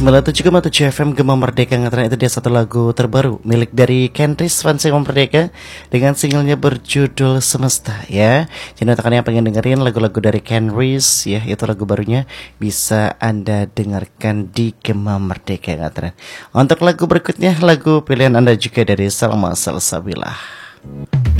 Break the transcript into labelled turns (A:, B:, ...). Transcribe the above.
A: 97,7 FM Gema Merdeka Ngetren. Itu dia satu lagu terbaru milik dari Kenris Fans Gema Merdeka dengan singlenya berjudul Semesta ya. Jadi untuk kalian yang pengen dengerin lagu-lagu dari Kenris ya, itu lagu barunya bisa Anda dengarkan di Gema Merdeka Ngetren. Untuk lagu berikutnya, lagu pilihan Anda juga dari Salma Salsabilah.